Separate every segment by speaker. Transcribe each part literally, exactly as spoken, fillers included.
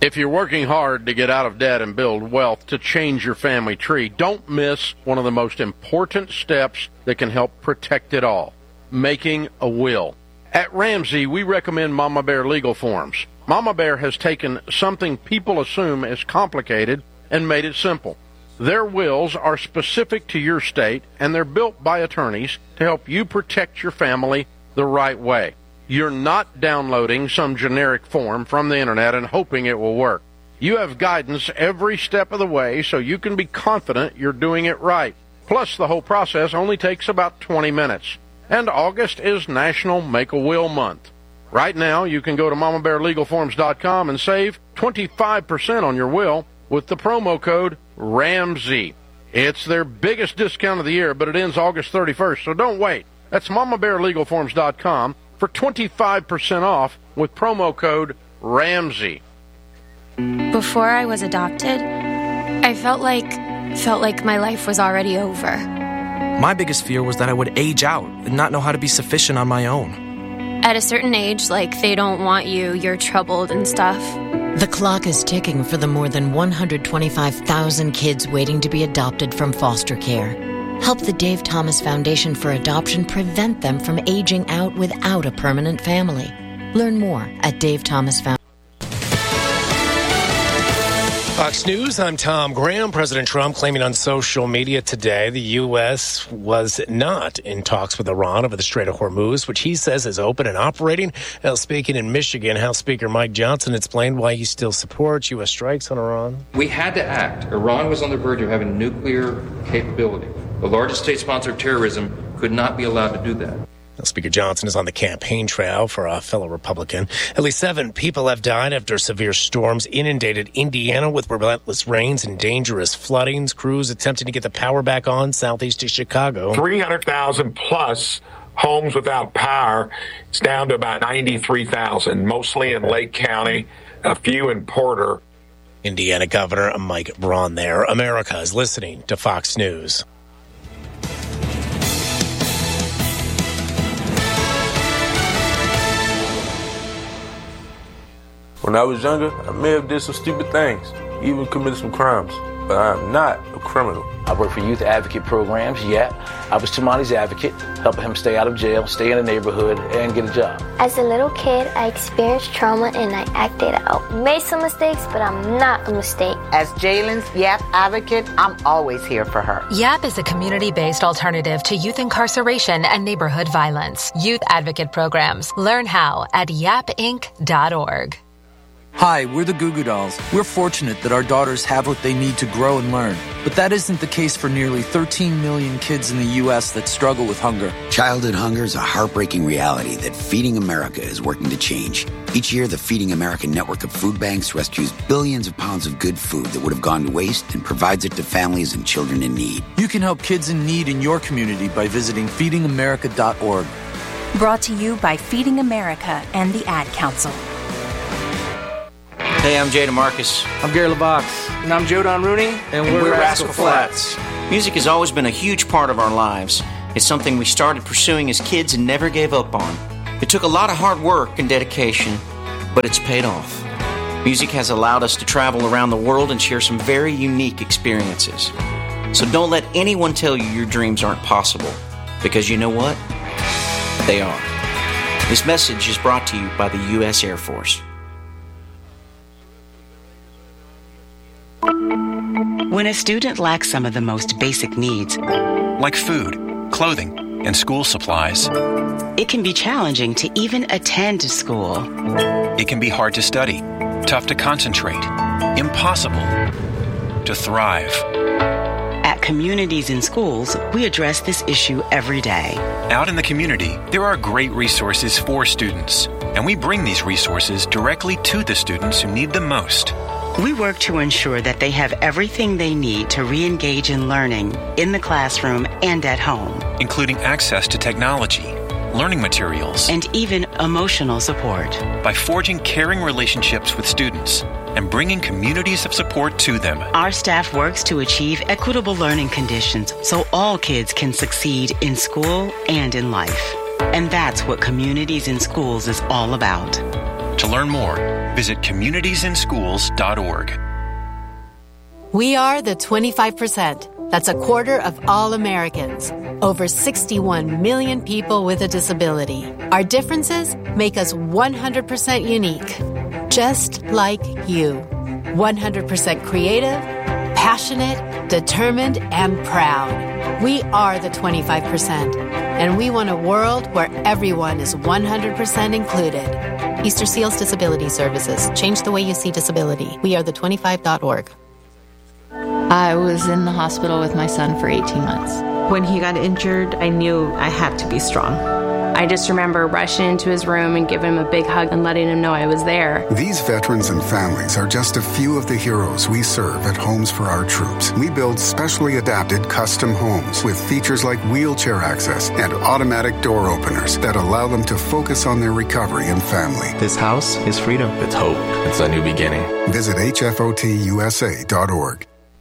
Speaker 1: If you're working hard to get out of debt and build wealth to change your family tree, don't miss one of the most important steps that can help protect it all, making a will. At Ramsey, we recommend Mama Bear legal forms. Mama Bear has taken something people assume is complicated and made it simple. Their wills are specific to your state, and they're built by attorneys to help you protect your family the right way. You're not downloading some generic form from the internet and hoping it will work. You have guidance every step of the way so you can be confident you're doing it right. Plus, the whole process only takes about twenty minutes. And August is National Make-A-Will Month. Right now, you can go to mama bear legal forms dot com and save twenty-five percent on your will with the promo code RAMSEY. It's their biggest discount of the year, but it ends August thirty-first, so don't wait. That's mama bear legal forms dot com for twenty-five percent off with promo code RAMSEY.
Speaker 2: Before I was adopted, I felt like felt like my life was already over.
Speaker 3: My biggest fear was that I would age out and not know how to be sufficient on my own.
Speaker 2: At a certain age, like they don't want you, you're troubled and stuff.
Speaker 4: The clock is ticking for the more than one hundred twenty-five thousand kids waiting to be adopted from foster care. Help the Dave Thomas Foundation for Adoption prevent them from aging out without a permanent family. Learn more at Dave Thomas Foundation.
Speaker 5: Fox News, I'm Tom Graham. President Trump claiming on social media today the U S was not in talks with Iran over the Strait of Hormuz, which he says is open and operating. Now, speaking in Michigan, House Speaker Mike Johnson explained why he still supports U S strikes on Iran.
Speaker 6: We had to act. Iran was on the verge of having nuclear capability. The largest state sponsor of terrorism could not be allowed to do that.
Speaker 5: Now, Speaker Johnson is on the campaign trail for a fellow Republican. At least seven people have died after severe storms inundated Indiana with relentless rains and dangerous floodings. Crews attempting to get the power back on southeast of Chicago.
Speaker 7: three hundred thousand plus homes without power. It's down to about ninety-three thousand, mostly in Lake County, a few in Porter.
Speaker 5: Indiana Governor Mike Braun there. America is listening to Fox News.
Speaker 8: When I was younger, I may have did some stupid things, even committed some crimes, but I'm not a criminal.
Speaker 9: I work for youth advocate programs, yeah. I was Tamani's advocate, helping him stay out of jail, stay in the neighborhood, and get a job.
Speaker 10: As a little kid, I experienced trauma and I acted out. Made some mistakes, but I'm not a mistake.
Speaker 11: As Jalen's YAP advocate, I'm always here for her.
Speaker 12: YAP is a community-based alternative to youth incarceration and neighborhood violence. Youth advocate programs. Learn how at yap inc dot org.
Speaker 3: Hi, we're the Goo Goo Dolls. We're fortunate that our daughters have what they need to grow and learn. But that isn't the case for nearly thirteen million kids in the U S that struggle with hunger.
Speaker 13: Childhood hunger is a heartbreaking reality that Feeding America is working to change. Each year, the Feeding America network of food banks rescues billions of pounds of good food that would have gone to waste and provides it to families and children in need.
Speaker 3: You can help kids in need in your community by visiting feeding america dot org.
Speaker 14: Brought to you by Feeding America and the Ad Council.
Speaker 15: Hey, I'm Jay DeMarcus.
Speaker 16: I'm Gary LeVox.
Speaker 17: And I'm Joe Don Rooney.
Speaker 15: And, and we're, we're Rascal, Rascal Flats. Flats. Music has always been a huge part of our lives. It's something we started pursuing as kids and never gave up on. It took a lot of hard work and dedication, but it's paid off. Music has allowed us to travel around the world and share some very unique experiences. So don't let anyone tell you your dreams aren't possible, because you know what? They are. This message is brought to you by the U S Air Force.
Speaker 18: When a student lacks some of the most basic needs,
Speaker 19: like food, clothing, and school supplies,
Speaker 18: it can be challenging to even attend school.
Speaker 19: It can be hard to study, tough to concentrate, impossible to thrive.
Speaker 18: At Communities in Schools, we address this issue every day.
Speaker 19: Out in the community, there are great resources for students, and we bring these resources directly to the students who need them most.
Speaker 18: We work to ensure that they have everything they need to re-engage in learning in the classroom and at home,
Speaker 19: including access to technology, learning materials,
Speaker 18: and even emotional support.
Speaker 19: By forging caring relationships with students and bringing communities of support to them,
Speaker 18: our staff works to achieve equitable learning conditions so all kids can succeed in school and in life. And that's what Communities in Schools is all about.
Speaker 19: To learn more, visit communities in schools dot org.
Speaker 16: We are the twenty-five percent. That's a quarter of all Americans. Over sixty-one million people with a disability. Our differences make us one hundred percent unique. Just like you. one hundred percent creative, passionate, determined, and proud. We are the twenty-five percent. And we want a world where everyone is one hundred percent included. Easter Seals Disability Services. Change the way you see disability. We are the twenty-five dot org.
Speaker 17: I was in the hospital with my son for eighteen months.
Speaker 20: When he got injured, I knew I had to be strong.
Speaker 21: I just remember rushing into his room and giving him a big hug and letting him know I was there.
Speaker 22: These veterans and families are just a few of the heroes we serve at Homes for Our Troops. We build specially adapted custom homes with features like wheelchair access and automatic door openers that allow them to focus on their recovery and family.
Speaker 23: This house is freedom. It's hope. It's a new beginning.
Speaker 22: Visit H F O T U S A dot org.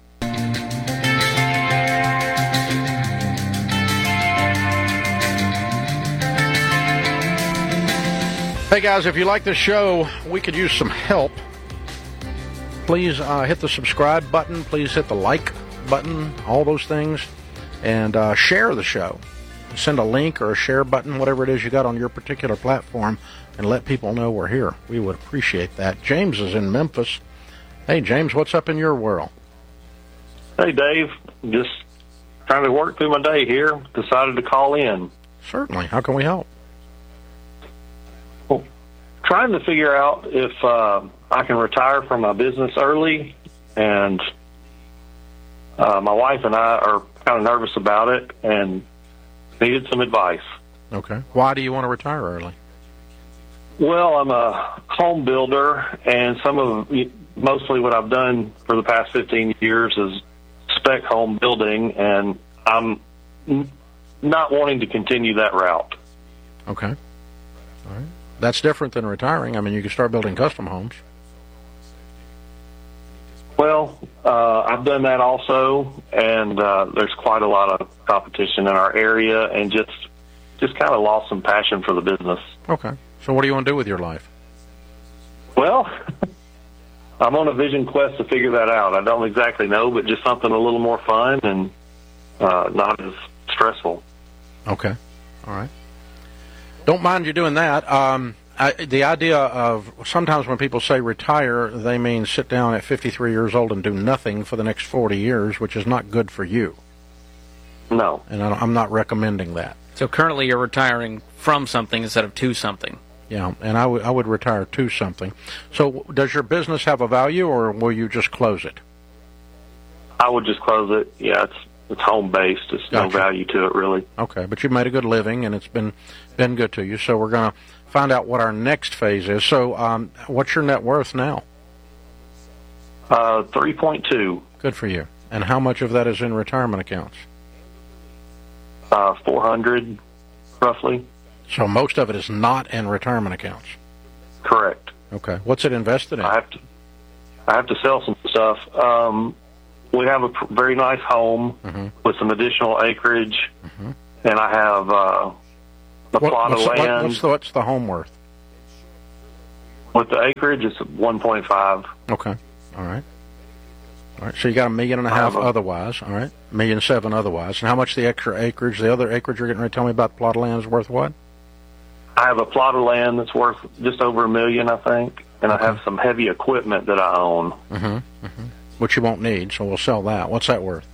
Speaker 1: Hey guys, if you like the show, we could use some help. Please uh, hit the subscribe button. Please hit the like button, all those things. And uh, share the show. Send a link or a share button, whatever it is you got on your particular platform, and let people know we're here. We would appreciate that. James is in Memphis. Hey, James, what's up in your world?
Speaker 24: Hey, Dave. Just trying to work through my day here. Decided to call in.
Speaker 1: Certainly. How can we help?
Speaker 24: Trying to figure out if uh, I can retire from my business early, and uh, my wife and I are kind of nervous about it and needed some advice.
Speaker 1: Okay. Why do you want to retire early?
Speaker 24: Well, I'm a home builder, and some of mostly what I've done for the past fifteen years is spec home building, and I'm not wanting to continue that route.
Speaker 1: Okay. All right. That's different than retiring. I mean, you can start building custom homes.
Speaker 24: Well, uh, I've done that also, and uh, there's quite a lot of competition in our area, and just just kind of lost some passion for the business.
Speaker 1: Okay. So what do you want to do with your life?
Speaker 24: Well, I'm on a vision quest to figure that out. I don't exactly know, but just something a little more fun and uh, not as stressful.
Speaker 1: Okay. All right. Don't mind you doing that. Um, I, the idea of sometimes when people say retire, they mean sit down at fifty-three years old and do nothing for the next forty years, which is not good for you.
Speaker 24: No.
Speaker 1: And I, I'm not recommending that.
Speaker 25: So currently you're retiring from something instead of to something.
Speaker 1: Yeah, and I, w- I would retire to something. So does your business have a value, or will you just close it?
Speaker 24: I would just close it. Yeah, it's it's home-based. There's
Speaker 1: Gotcha.
Speaker 24: no value to it, really.
Speaker 1: Okay, but you've made a good living, and it's been been good to you. So we're going to find out what our next phase is. So um, what's your net worth now?
Speaker 24: Uh, three point two.
Speaker 1: Good for you. And how much of that is in retirement accounts?
Speaker 24: Uh, four hundred, roughly.
Speaker 1: So most of it is not in retirement accounts?
Speaker 24: Correct.
Speaker 1: Okay. What's it invested in?
Speaker 24: I have to, I have to sell some stuff. Um, we have a pr- very nice home
Speaker 1: mm-hmm.
Speaker 24: with some additional acreage,
Speaker 1: mm-hmm.
Speaker 24: and I have uh, a
Speaker 1: what,
Speaker 24: plot
Speaker 1: what's,
Speaker 24: of land.
Speaker 1: What, what's, the, what's the home worth?
Speaker 24: With the acreage, it's one point five.
Speaker 1: Okay. All right. All right. So you got a million and a half
Speaker 24: a,
Speaker 1: otherwise. All right. A million seven otherwise. And how much the extra acreage, the other acreage you're getting ready to tell me about the plot of land is worth what?
Speaker 24: I have a plot of land that's worth just over a million, I think, and
Speaker 1: okay.
Speaker 24: I have some heavy equipment that I own.
Speaker 1: Mm-hmm. Mm-hmm. Which you won't need, so we'll sell that. What's that worth?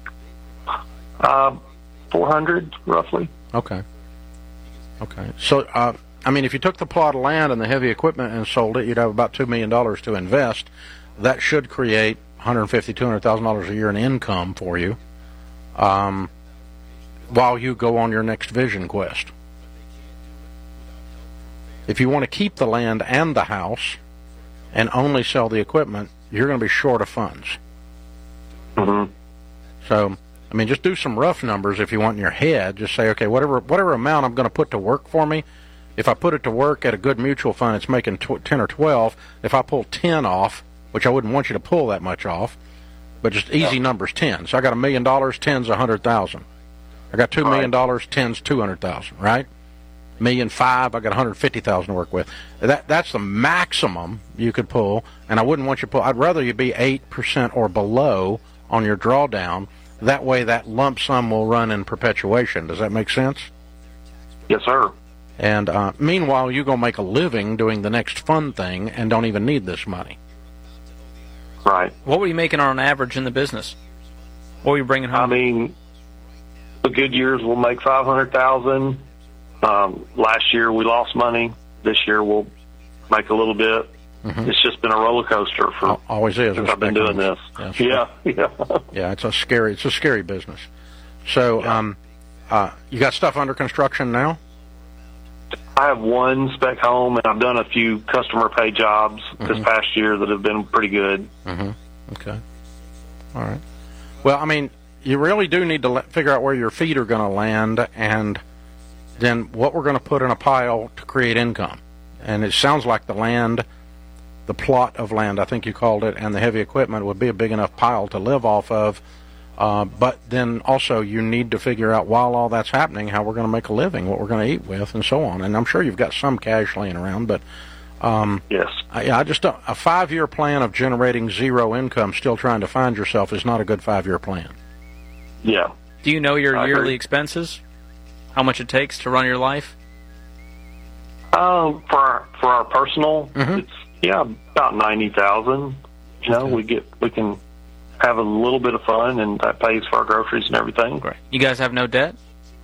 Speaker 24: Uh, four hundred, roughly.
Speaker 1: Okay. Okay. So, uh, I mean, if you took the plot of land and the heavy equipment and sold it, you'd have about two million dollars to invest. That should create one hundred fifty thousand dollars, two hundred thousand dollars a year in income for you um, while you go on your next vision quest. If you want to keep the land and the house and only sell the equipment, you're going to be short of funds.
Speaker 24: Mm-hmm.
Speaker 1: So, I mean, just do some rough numbers if you want in your head. Just say, okay, whatever whatever amount I'm going to put to work for me, if I put it to work at a good mutual fund, it's making tw- ten or twelve. If I pull ten off, which I wouldn't want you to pull that much off, but just easy yeah. numbers, ten. So I got a million dollars, ten's a hundred thousand. I got two million dollars, ten's two hundred thousand, right? million five. I got one hundred fifty thousand to work with. That that's the maximum you could pull, and I wouldn't want you to pull. I'd rather you be eight percent or below on your drawdown. That way, that lump sum will run in perpetuation. Does that make sense?
Speaker 24: Yes, sir.
Speaker 1: And uh, meanwhile, you go make a living doing the next fun thing and don't even need this money.
Speaker 24: Right.
Speaker 25: What were you making on average in the business? What were you bringing home?
Speaker 24: I mean, the good years we'll make five hundred thousand. Um, last year we lost money. This year we'll make a little bit. Mm-hmm. It's just been a roller coaster for
Speaker 1: always is.
Speaker 24: Since I've been doing this.
Speaker 1: Yes.
Speaker 24: Yeah, yeah,
Speaker 1: yeah. It's a scary. It's a scary business. So, yeah. um, uh, you got stuff under construction now?
Speaker 24: I have one spec home, and I've done a few customer pay jobs mm-hmm. this past year that have been pretty good.
Speaker 1: Mm-hmm. Okay. All right. Well, I mean, you really do need to let, figure out where your feet are going to land, and then what we're going to put in a pile to create income. And it sounds like the land, the plot of land, I think you called it, and the heavy equipment would be a big enough pile to live off of. Uh, but then also you need to figure out while all that's happening how we're going to make a living, what we're going to eat with, and so on. And I'm sure you've got some cash laying around, but um,
Speaker 24: yes,
Speaker 1: I, I just don't, a five-year plan of generating zero income, still trying to find yourself, is not a good five-year plan.
Speaker 24: Yeah.
Speaker 25: Do you know your
Speaker 24: I
Speaker 25: yearly
Speaker 24: agree.
Speaker 25: expenses? How much it takes to run your life?
Speaker 24: Um, for our, for our personal,
Speaker 1: mm-hmm.
Speaker 24: it's yeah about ninety thousand. You know,
Speaker 1: okay.
Speaker 24: we get we can have a little bit of fun, and that pays for our groceries and everything.
Speaker 25: Great. You guys have no debt?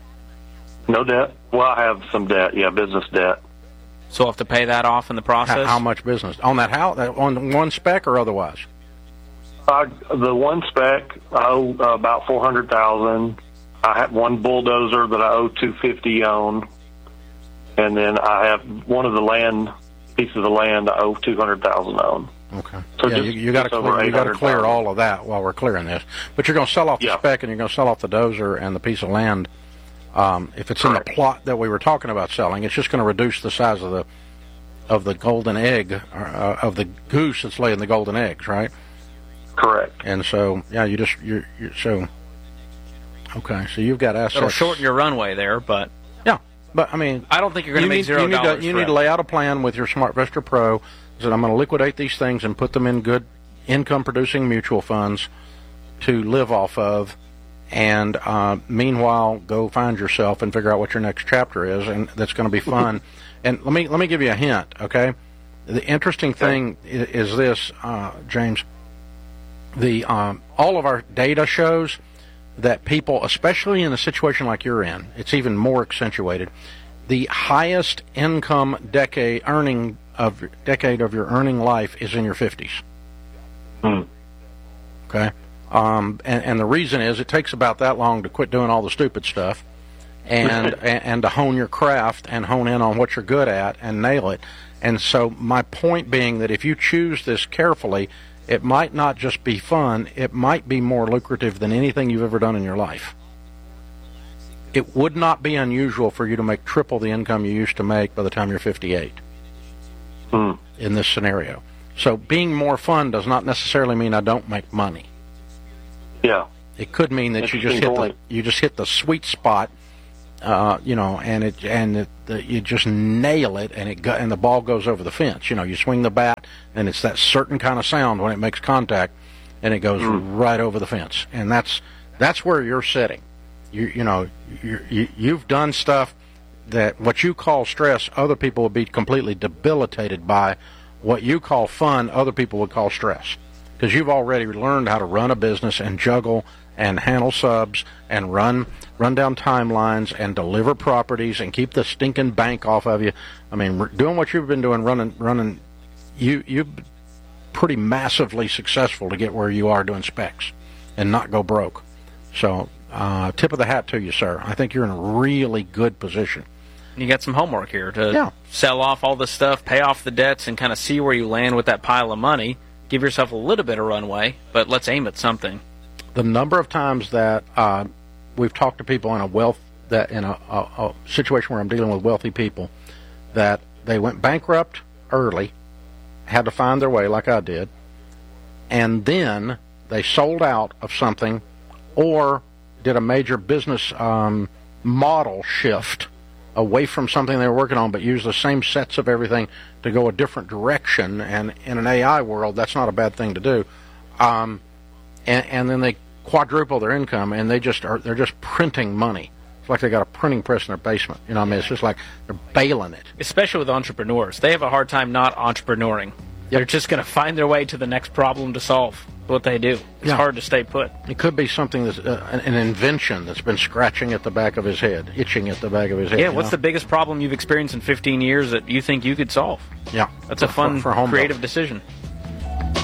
Speaker 24: No debt. Well, I have some debt. Yeah, business debt.
Speaker 25: So we'll have to pay that off in the process?
Speaker 1: How, how much business? On that house? On one spec or otherwise?
Speaker 24: Uh, the one spec, I owe uh, about four hundred thousand. I have one bulldozer that I owe two fifty on, and then I have one of the land pieces of land I owe two hundred thousand on.
Speaker 1: Okay.
Speaker 24: So
Speaker 1: yeah,
Speaker 24: just,
Speaker 1: you, you got to clear, you got to clear all of that while we're clearing this. But you're going to sell off the
Speaker 24: yeah.
Speaker 1: spec, and you're going to sell off the dozer and the piece of land. Um, if it's Correct. in the plot that we were talking about selling, it's just going to reduce the size of the of the golden egg uh, of the goose that's laying the golden eggs, right?
Speaker 24: Correct.
Speaker 1: And so, yeah, you just you're, you're so okay. So you've got assets.
Speaker 25: It'll shorten your runway there, but
Speaker 1: yeah. But I mean,
Speaker 25: I don't think you're going to make
Speaker 1: need,
Speaker 25: zero
Speaker 1: you need
Speaker 25: dollars.
Speaker 1: To, you need to lay out a plan with your SmartVestor Pro. That I'm going to liquidate these things and put them in good income-producing mutual funds to live off of, and uh, meanwhile, go find yourself and figure out what your next chapter is, and that's going to be fun. And let me let me give you a hint, okay? The interesting thing is, is this, uh, James. The um, all of our data shows that people, especially in a situation like you're in, it's even more accentuated. The highest income decade earning of decade of your earning life is in your fifties.
Speaker 24: Hmm.
Speaker 1: Okay, um, and, and the reason is it takes about that long to quit doing all the stupid stuff, and, and and to hone your craft and hone in on what you're good at and nail it. And so my point being that if you choose this carefully, it might not just be fun, it might be more lucrative than anything you've ever done in your life. It would not be unusual for you to make triple the income you used to make by the time you're fifty-eight.
Speaker 24: Hmm.
Speaker 1: In this scenario. So being more fun does not necessarily mean I don't make money.
Speaker 24: Yeah.
Speaker 1: It could mean that you just hit the, you just hit the sweet spot, uh, you know, and it and it, the, you just nail it, and it go, and the ball goes over the fence. You know, you swing the bat, and it's that certain kind of sound when it makes contact, and it goes mm. right over the fence. And that's that's where you're sitting. You you know you you you've done stuff that what you call stress, other people would be completely debilitated by. What you call fun, other people would call stress. Because you've already learned how to run a business and juggle and handle subs and run run down timelines and deliver properties and keep the stinking bank off of you. I mean, doing what you've been doing, running, running, you, you've been pretty massively successful to get where you are doing specs and not go broke. So, uh, tip of the hat to you, sir. I think you're in a really good position.
Speaker 25: You got some homework here to
Speaker 1: yeah.
Speaker 25: sell off all this stuff, pay off the debts, and kind of see where you land with that pile of money. Give yourself a little bit of runway, but let's aim at something.
Speaker 1: The number of times that uh, we've talked to people in a wealth that in a, a, a situation where I'm dealing with wealthy people, that they went bankrupt early, had to find their way like I did, and then they sold out of something or did a major business um, model shift away from something they were working on, but use the same sets of everything to go a different direction. And in an A I world, that's not a bad thing to do. Um, and, and then they quadruple their income, and they just are, they're just printing money. It's like they got a printing press in their basement. You know what I mean? It's just like they're bailing it.
Speaker 25: Especially with entrepreneurs. They have a hard time not entrepreneuring. Yep. They're just going to find their way to the next problem to solve. What they do. It's
Speaker 1: yeah.
Speaker 25: hard to stay put.
Speaker 1: It could be something that's uh, an, an invention that's been scratching at the back of his head, itching at the back of his head.
Speaker 25: Yeah, what's
Speaker 1: know?
Speaker 25: the biggest problem you've experienced in fifteen years that you think you could solve?
Speaker 1: Yeah.
Speaker 25: That's
Speaker 1: for,
Speaker 25: a fun,
Speaker 1: for, for
Speaker 25: creative
Speaker 1: building.
Speaker 25: decision.